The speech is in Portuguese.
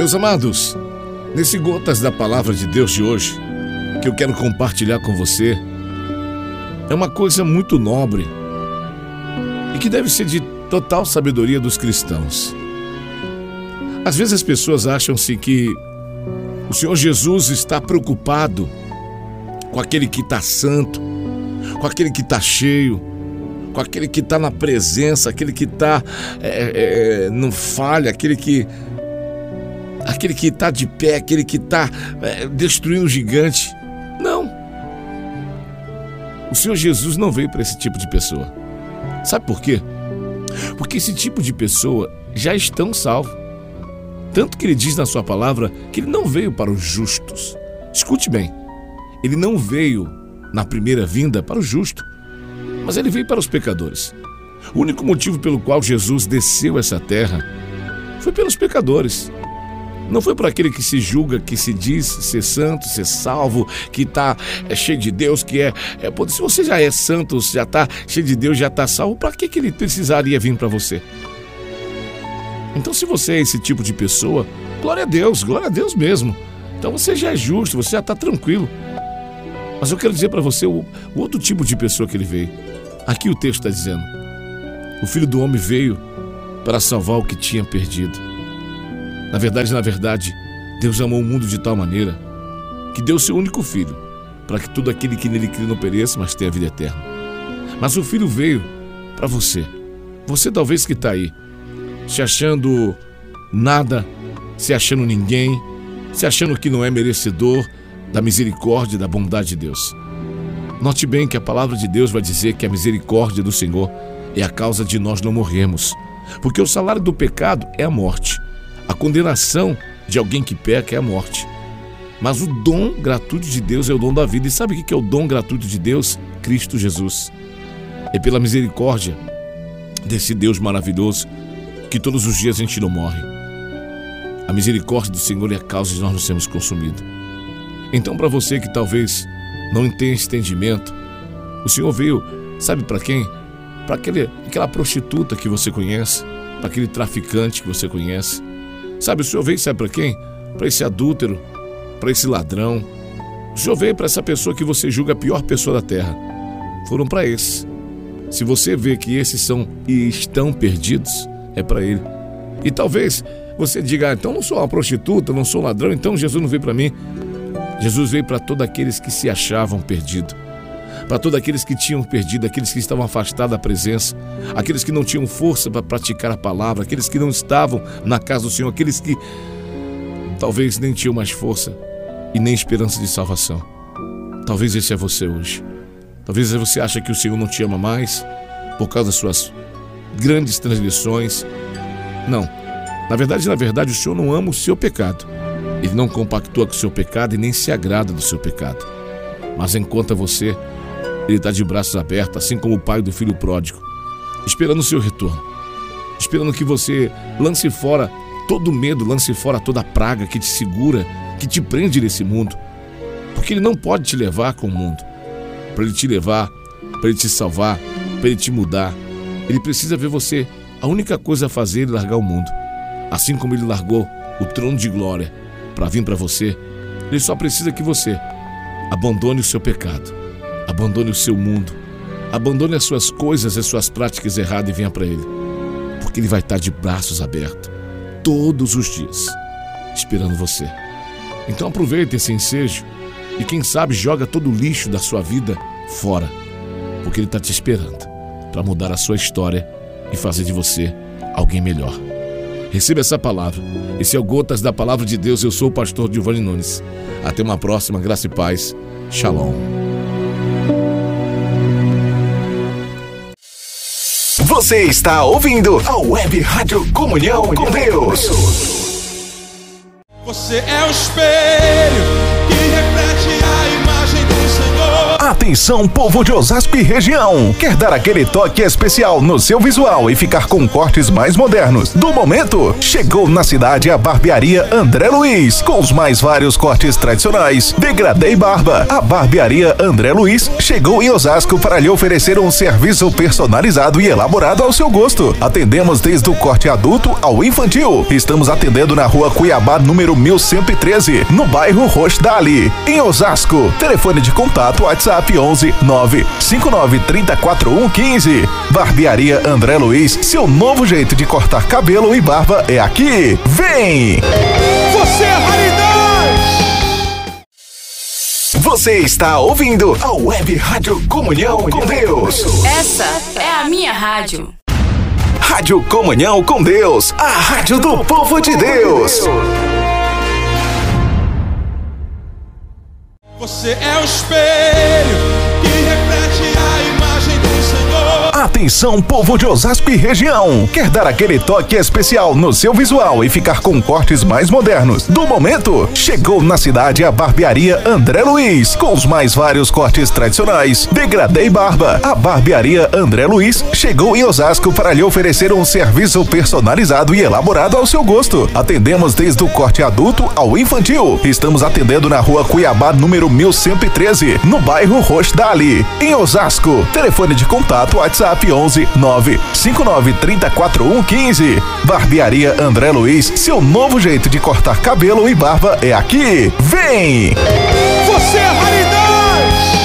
Meus amados, nesse Gotas da Palavra de Deus de hoje, que eu quero compartilhar com você, é uma coisa muito nobre e que deve ser de total sabedoria dos cristãos. Às vezes as pessoas acham-se que o Senhor Jesus está preocupado com aquele que está santo, com aquele que está cheio, com aquele que está na presença, aquele que está não falha, aquele que está de pé, aquele que está destruindo o gigante. Não. O Senhor Jesus não veio para esse tipo de pessoa. Sabe por quê? Porque esse tipo de pessoa já estão salvos. Tanto que ele diz na sua palavra que ele não veio para os justos. Escute bem, ele não veio na primeira vinda para o justo, mas ele veio para os pecadores. O único motivo pelo qual Jesus desceu essa terra foi pelos pecadores. Não foi por aquele que se julga, que se diz ser santo, ser salvo, que está cheio de Deus, que se você já é santo, já está cheio de Deus, já está salvo, para que ele precisaria vir para você? Então, se você é esse tipo de pessoa, glória a Deus mesmo. Então você já é justo, você já está tranquilo. Mas eu quero dizer para você o outro tipo de pessoa que ele veio. Aqui o texto está dizendo: o Filho do Homem veio para salvar o que tinha perdido. Na verdade, Deus amou o mundo de tal maneira que deu seu único Filho, para que todo aquele que nele crê não pereça, mas tenha vida eterna. Mas o Filho veio para você. Você talvez que está aí, se achando nada, se achando ninguém, se achando que não é merecedor da misericórdia e da bondade de Deus. Note bem que a palavra de Deus vai dizer que a misericórdia do Senhor é a causa de nós não morrermos, porque o salário do pecado é a morte. A condenação de alguém que peca é a morte. Mas o dom gratuito de Deus é o dom da vida. E sabe o que é o dom gratuito de Deus? Cristo Jesus. É pela misericórdia desse Deus maravilhoso que todos os dias a gente não morre. A misericórdia do Senhor é a causa de nós não sermos consumidos. Então, para você que talvez não tenha entendimento, o Senhor veio, sabe para quem? Para aquela prostituta que você conhece, para aquele traficante que você conhece. Sabe, o Senhor veio, sabe para quem? Para esse adúltero, para esse ladrão. O Senhor veio para essa pessoa que você julga a pior pessoa da terra. Foram para esses. Se você vê que esses são e estão perdidos, é para ele. E talvez você diga: então não sou uma prostituta, não sou um ladrão, então Jesus não veio para mim. Jesus veio para todos aqueles que se achavam perdidos, para todos aqueles que tinham perdido, aqueles que estavam afastados da presença, aqueles que não tinham força para praticar a palavra, aqueles que não estavam na casa do Senhor, aqueles que talvez nem tinham mais força e nem esperança de salvação. Talvez esse é você hoje. Talvez você ache que o Senhor não te ama mais por causa das suas grandes transgressões. Não, na verdade o Senhor não ama o seu pecado. Ele não compactua com o seu pecado e nem se agrada do seu pecado. Mas enquanto você, Ele está de braços abertos, assim como o pai do filho pródigo, esperando o seu retorno, esperando que você lance fora todo medo, lance fora toda praga que te segura, que te prende nesse mundo. Porque Ele não pode te levar com o mundo. Para Ele te levar, para Ele te salvar, para Ele te mudar, Ele precisa ver você. A única coisa a fazer é largar o mundo. Assim como Ele largou o trono de glória para vir para você, Ele só precisa que você abandone o seu pecado, abandone o seu mundo, abandone as suas coisas, as suas práticas erradas e venha para Ele. Porque Ele vai estar de braços abertos todos os dias, esperando você. Então aproveite esse ensejo e quem sabe joga todo o lixo da sua vida fora, porque Ele está te esperando para mudar a sua história e fazer de você alguém melhor. Receba essa palavra. Esse é o Gotas da Palavra de Deus. Eu sou o pastor Giovanni Nunes. Até uma próxima. Graça e paz. Shalom. Você está ouvindo a Web Rádio Comunhão com Deus. Você é o espelho que reflete a imagem do Senhor. A Atenção, povo de Osasco e região! Quer dar aquele toque especial no seu visual e ficar com cortes mais modernos do momento? Chegou na cidade a Barbearia André Luiz, com os mais vários cortes tradicionais, degradê e barba. A Barbearia André Luiz chegou em Osasco para lhe oferecer um serviço personalizado e elaborado ao seu gosto. Atendemos desde o corte adulto ao infantil. Estamos atendendo na rua Cuiabá, número 1113, no bairro Rochdale, em Osasco. Telefone de contato WhatsApp 11 959 3041 15. Barbearia André Luiz, seu novo jeito de cortar cabelo e barba é aqui. Vem! Você é raridade! Você está ouvindo a Web Rádio Comunhão com Deus. Essa é a minha rádio. Rádio Comunhão com Deus, a rádio do povo de Deus. Você é o espelho que reflete a imagem do Senhor. Atenção, povo de Osasco e região! Quer dar aquele toque especial no seu visual e ficar com cortes mais modernos do momento? Chegou na cidade a Barbearia André Luiz, com os mais vários cortes tradicionais, degradê e barba. A Barbearia André Luiz chegou em Osasco para lhe oferecer um serviço personalizado e elaborado ao seu gosto. Atendemos desde o corte adulto ao infantil. Estamos atendendo na rua Cuiabá, número 1113, no bairro Rochdale, em Osasco. Telefone de contato WhatsApp 11 959 3041 15. Barbearia André Luiz, seu novo jeito de cortar cabelo e barba é aqui. Vem! Você é